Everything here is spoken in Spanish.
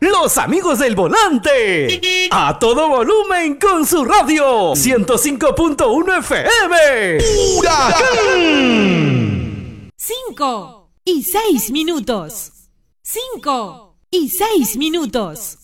los amigos del volante. A todo volumen con su radio 105.1 FM. ¡Huracán! 5 y 6 minutos. 5 y 6 minutos.